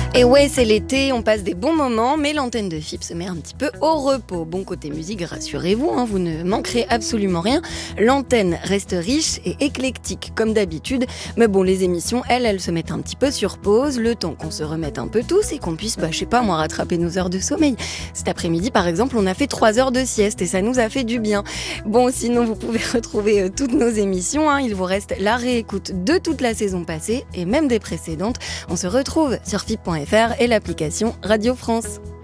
Et ouais, c'est l'été, on passe des bons moments, mais l'antenne de FIP se met un petit peu au repos. Bon, côté musique, rassurez-vous, vous ne manquerez absolument rien. L'antenne reste riche et éclectique, comme d'habitude. Mais bon, les émissions, elles se mettent un petit peu sur pause, le temps qu'on se remette un peu tous et qu'on puisse, rattraper nos heures de sommeil. Cet après-midi, par exemple, on a fait 3 heures de sieste et ça nous a fait du bien. Bon, sinon, vous pouvez retrouver toutes nos émissions. Il vous reste la réécoute de toute la saison passée et même des précédentes. On se retrouve sur FIP.fr et l'application Radio France.